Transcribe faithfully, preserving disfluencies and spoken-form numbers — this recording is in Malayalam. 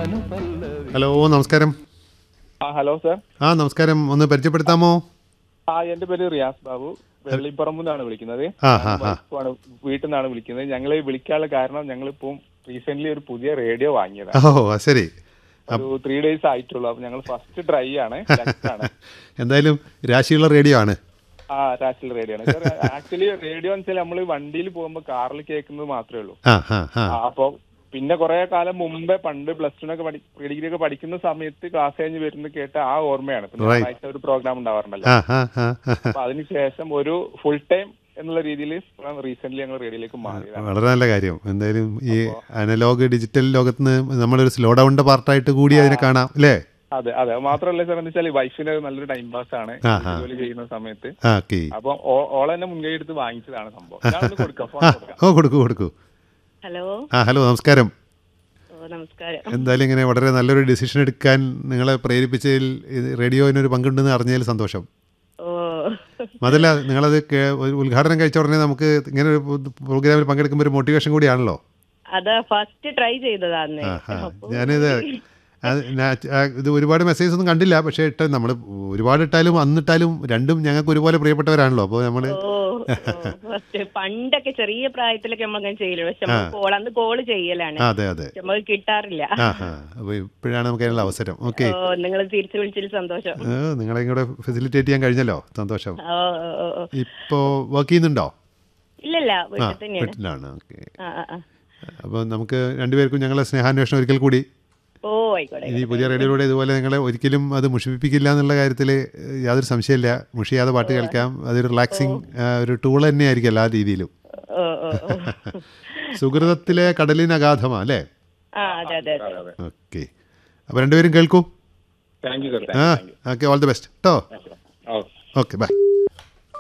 ഹലോ, നമസ്കാരം. ആ ഹലോ സർ. ആ നമസ്കാരം, ഒന്ന് പരിചയപ്പെടുത്താമോ? ആ എന്റെ പേര് റിയാസ് ബാബു, വെള്ളിപ്പറമ്പ് നിന്നാണ് വിളിക്കുന്നത്. ആ ഹാ ഹാ വീട്ടിൽ നിന്നാണ് വിളിക്കുന്നത്. ഞങ്ങൾ വിളിക്കാനുള്ള കാരണം ഞങ്ങളിപ്പം റീസെന്റ് ഒരു പുതിയ റേഡിയോ വാങ്ങിയതാണ്. ഓ ശരി. ഒരു ത്രീ ഡേയ്സ് ആയിട്ടുള്ളൂ. അപ്പൊ ഞങ്ങൾ ഫസ്റ്റ് ട്രൈ ആണ്. എന്തായാലും രാശിയുള്ള റേഡിയോ ആണ്. ആ രാശിയുള്ള റേഡിയോ ആണ് സർ. ആക്ച്വലി റേഡിയോ എന്ന് വെച്ചാൽ നമ്മൾ വണ്ടിയിൽ പോകുമ്പോൾ കാറിൽ കേൾക്കുന്നത് മാത്രമേ ഉള്ളൂ. അപ്പൊ പിന്നെ കുറെ കാലം മുമ്പേ പണ്ട് പ്ലസ് ടു ഒക്കെ പ്രീ ഡിഗ്രി ഒക്കെ പഠിക്കുന്ന സമയത്ത് ക്ലാസ് കഴിഞ്ഞ് വരുന്നത് കേട്ട ആ ഓർമ്മയാണ്. ഞായറാഴ്ച ഒരു പ്രോഗ്രാം ഉണ്ടാവാറുണ്ടല്ലോ. അപ്പൊ അതിനുശേഷം ഒരു ഫുൾ ടൈം എന്നുള്ള രീതിയിൽ റീസെന്റ് ഞങ്ങൾ റേഡിയോയിലേക്ക് മാറി. വളരെ നല്ല കാര്യം. എന്തായാലും ഈ അനലോഗ് ഡിജിറ്റൽ ലോകത്ത് നിന്ന് നമ്മളൊരു സ്ലോ ഡൗണിന്റെ പാർട്ടായിട്ട് കൂടി അതിനെ കാണാം അല്ലേ? അതെ അതെ. മാത്രമല്ല സാർ, എന്താ വെച്ചാൽ വൈഫിന് നല്ലൊരു ടൈം പാസ് ആണ് ജോലി ചെയ്യുന്ന സമയത്ത്. അപ്പൊ ഓളെ തന്നെ മുൻകൈ എടുത്ത് വാങ്ങിച്ചതാണ് സംഭവം. ഓ കൊടുക്കൂ കൊടുക്കൂ. ഹലോ. ആ ഹലോ, നമസ്കാരം. നമസ്കാരം. എന്തായാലും ഇങ്ങനെ വളരെ നല്ലൊരു ഡിസിഷൻ എടുക്കാൻ നിങ്ങളെ പ്രേരിപ്പിച്ചതിൽ റേഡിയോയിനൊരു പങ്കുണ്ടെന്ന് അറിഞ്ഞതിൽ സന്തോഷം. അതല്ല, നിങ്ങളത് ഉദ്ഘാടനം കഴിച്ച ഉടനെ നമുക്ക് ഇങ്ങനെ ഒരു പ്രോഗ്രാമിൽ പങ്കെടുക്കുമ്പോൾ ഒരു മോട്ടിവേഷൻ കൂടിയാണല്ലോ. അതാ ഫസ്റ്റ് ട്രൈ ചെയ്തതാണ്. ഞാനിത് ഇത് ഒരുപാട് മെസ്സേജസ് ഒന്നും കണ്ടില്ല, പക്ഷേ ഇട്ട നമ്മൾ ഒരുപാട് ഇട്ടാലും അന്നിട്ടാലും രണ്ടും ഞങ്ങൾക്ക് ഒരുപോലെ പ്രിയപ്പെട്ടവരാണല്ലോ. അപ്പോൾ നമ്മൾ പണ്ടൊക്കെ ചെറിയ പ്രായത്തിലൊക്കെ നമ്മൾ ചെയ്യല്, പക്ഷെ അന്ന് കോള് ചെയ്യലാണ്. അതെ അതെ, നമുക്ക് കിട്ടാറില്ല. അപ്പോൾ ഇപ്പോഴാണ് നമുക്ക് അതിനുള്ള അവസരം. ഓക്കെ, നിങ്ങൾ തിരിച്ചു വിളിച്ചതിൽ സന്തോഷം. നിങ്ങളെ കൂടെ ഫെസിലിറ്റേറ്റ് ചെയ്യാൻ കഴിഞ്ഞല്ലോ, സന്തോഷം. ഇപ്പോ വർക്ക് ചെയ്യുന്നുണ്ടോ? ഇല്ലല്ല, വീട്ടിലാണ്. ഓക്കെ, അപ്പോൾ നമുക്ക് രണ്ടുപേർക്കും ഞങ്ങളെ സ്നേഹാന്വേഷണം ഒരിക്കൽ കൂടി. ഓ ആയിക്കോട്ടെ. ഇനി പുതിയ റേഡിയോയിലൂടെ ഇതുപോലെ നിങ്ങളെ ഒരിക്കലും അത് മുഷിപ്പിക്കില്ല എന്നുള്ള കാര്യത്തിൽ യാതൊരു സംശയമില്ല. മുഷിയാതെ പാട്ട് കേൾക്കാം. അതൊരു റിലാക്സിങ് ഒരു ടൂൾ തന്നെയായിരിക്കും എല്ലാ രീതിയിലും. സുഹൃതത്തിലെ കടലിനഗാധമാ അല്ലേ? ഓക്കെ, അപ്പോൾ രണ്ടുപേരും കേൾക്കൂ. Thank you sir. ആ ഓക്കെ, ഓൾ ദി ബെസ്റ്റ് കേട്ടോ. Okay, by.